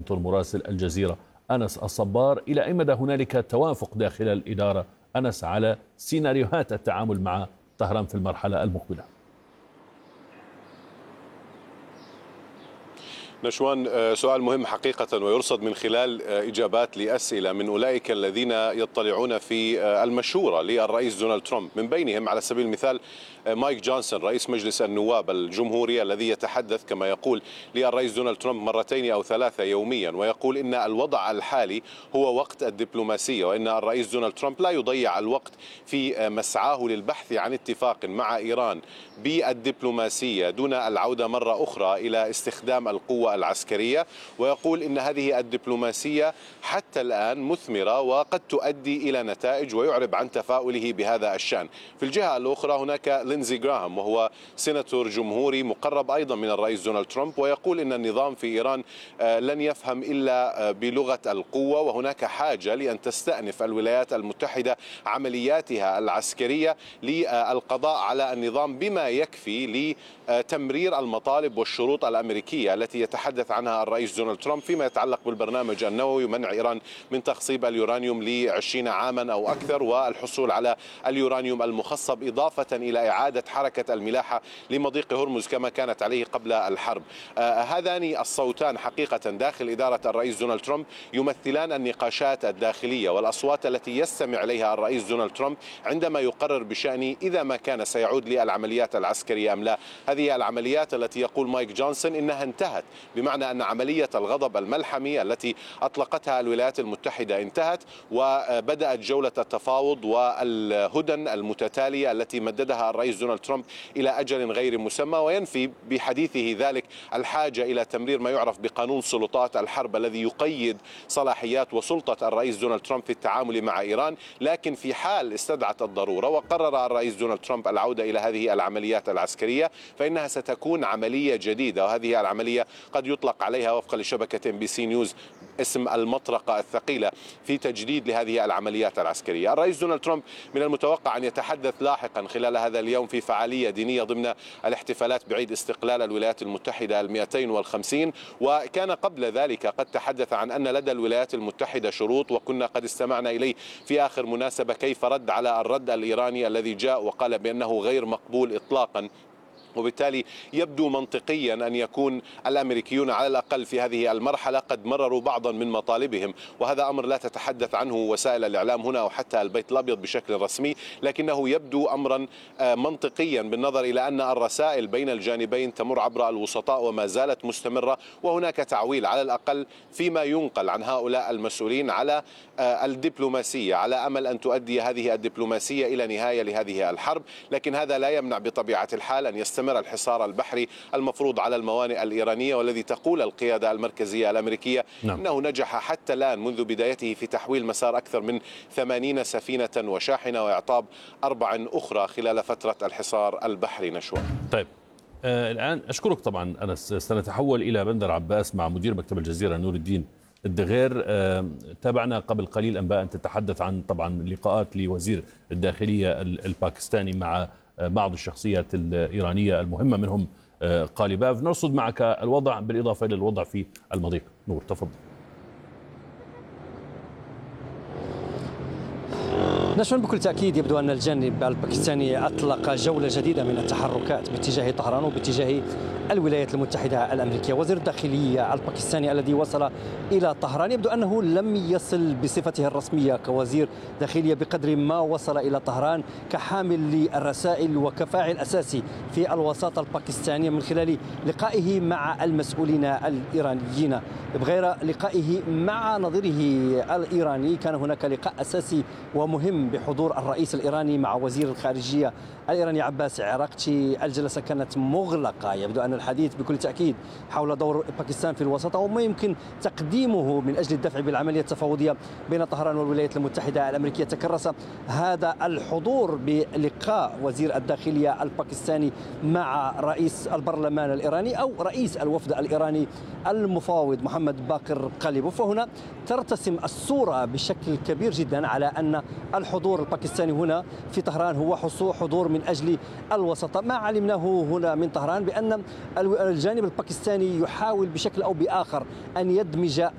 واشنطن مراسل الجزيرة أنس الصبار. إلى أي مدى هنالك توافق داخل الإدارة أنس على سيناريوهات التعامل مع طهران في المرحلة المقبلة؟ نشوان، سؤال مهم حقيقة ويرصد من خلال إجابات لأسئلة من أولئك الذين يطلعون في المشورة للرئيس دونالد ترامب، من بينهم على سبيل المثال مايك جونسون رئيس مجلس النواب الجمهوري الذي يتحدث كما يقول للرئيس دونالد ترامب مرتين أو ثلاثة يوميا، ويقول إن الوضع الحالي هو وقت الدبلوماسية، وإن الرئيس دونالد ترامب لا يضيع الوقت في مسعاه للبحث عن اتفاق مع إيران بالدبلوماسية دون العودة مرة أخرى إلى استخدام القوة العسكرية. ويقول إن هذه الدبلوماسية حتى الآن مثمرة وقد تؤدي إلى نتائج، ويعرب عن تفاؤله بهذا الشأن. في الجهة الأخرى هناك لينزي جراهام، وهو سيناتور جمهوري مقرب أيضا من الرئيس دونالد ترامب، ويقول إن النظام في إيران لن يفهم إلا بلغة القوة، وهناك حاجة لأن تستأنف الولايات المتحدة عملياتها العسكرية للقضاء على النظام بما يكفي لتمرير المطالب والشروط الأمريكية التي يتحدث عنها الرئيس دونالد ترامب فيما يتعلق بالبرنامج النووي ومنع إيران من تخصيب اليورانيوم ل20 عاما أو أكثر، والحصول على اليورانيوم المخصب، إضافة إلى إعادة حركة الملاحة لمضيق هرمز كما كانت عليه قبل الحرب. هذان الصوتان حقيقة داخل إدارة الرئيس دونالد ترامب يمثلان النقاشات الداخلية والأصوات التي يستمع إليها الرئيس دونالد ترامب عندما يقرر بشأن إذا ما كان سيعود للعمليات العسكرية أم لا. هذه العمليات التي يقول مايك جونسون إنها انتهت، بمعنى أن عملية الغضب الملحمي التي أطلقتها الولايات المتحدة انتهت، وبدأت جولة التفاوض والهدن المتتالية التي مددها الرئيس دونالد ترامب إلى أجل غير مسمى. وينفي بحديثه ذلك الحاجة إلى تمرير ما يعرف بقانون سلطات الحرب الذي يقيد صلاحيات وسلطة الرئيس دونالد ترامب في التعامل مع إيران، لكن في حال استدعت الضرورة وقرر الرئيس دونالد ترامب العودة إلى هذه العمليات العسكرية فإنها ستكون عملية جديدة، وهذه العملية قد يطلق عليها وفقا لشبكة NBC نيوز اسم المطرقة الثقيلة في تجديد لهذه العمليات العسكرية. الرئيس دونالد ترامب من المتوقع أن يتحدث لاحقا خلال هذا اليوم في فعالية دينية ضمن الاحتفالات بعيد استقلال الولايات المتحدة 250، وكان قبل ذلك قد تحدث عن أن لدى الولايات المتحدة شروط، وكنا قد استمعنا إليه في آخر مناسبة كيف رد على الرد الإيراني الذي جاء وقال بأنه غير مقبول إطلاقا. وبالتالي يبدو منطقيا أن يكون الأمريكيون على الأقل في هذه المرحلة قد مرروا بعضا من مطالبهم، وهذا أمر لا تتحدث عنه وسائل الإعلام هنا أو حتى البيت الأبيض بشكل رسمي، لكنه يبدو أمرا منطقيا بالنظر إلى أن الرسائل بين الجانبين تمر عبر الوسطاء وما زالت مستمرة، وهناك تعويل على الأقل فيما ينقل عن هؤلاء المسؤولين على الدبلوماسية، على أمل أن تؤدي هذه الدبلوماسية إلى نهاية لهذه الحرب. لكن هذا لا يمنع بطبيعة الحال أن يستمر الحصار البحري المفروض على الموانئ الإيرانية، والذي تقول القيادة المركزية الأمريكية أنه نجح حتى الآن منذ بدايته في تحويل مسار أكثر من 80 سفينة وشاحنة وإعطاب 4 أخرى خلال فترة الحصار البحري. نشوى. طيب الآن أشكرك طبعا أنس. سنتحول إلى بندر عباس مع مدير مكتب الجزيرة نور الدين الدغير. تابعنا قبل قليل أنباء أن تتحدث عن طبعا لقاءات لوزير الداخلية الباكستاني مع بعض الشخصيات الإيرانية المهمة منهم قالباف. نرصد معك الوضع بالإضافة إلى الوضع في المضيق. نور تفضل. نشون بكل تأكيد يبدو أن الجانب الباكستاني أطلق جولة جديدة من التحركات باتجاه طهران وباتجاه الولايات المتحدة الأمريكية. وزير الداخلية الباكستاني الذي وصل إلى طهران يبدو أنه لم يصل بصفته الرسمية كوزير داخلية بقدر ما وصل إلى طهران كحامل للرسائل وكفاعل أساسي في الوساطة الباكستانية من خلال لقائه مع المسؤولين الإيرانيين. بغير لقائه مع نظيره الإيراني كان هناك لقاء أساسي ومهم بحضور الرئيس الإيراني مع وزير الخارجية الإيراني عباس عراقتي. الجلسة كانت مغلقة. يبدو أن الحديث بكل تأكيد حول دور باكستان في الوساطة وما يمكن تقديمه من أجل الدفع بالعملية التفاوضية بين طهران والولايات المتحدة الأمريكية. تكرس هذا الحضور بلقاء وزير الداخلية الباكستاني مع رئيس البرلمان الإيراني أو رئيس الوفد الإيراني المفاوض محمد باقر قاليبوف. وهنا ترتسم الصورة بشكل كبير جدا على أن الحضور الباكستاني هنا في طهران هو حضور من أجل الوساطة. ما علمناه هنا من طهران بأن الجانب الباكستاني يحاول بشكل أو بآخر أن يدمج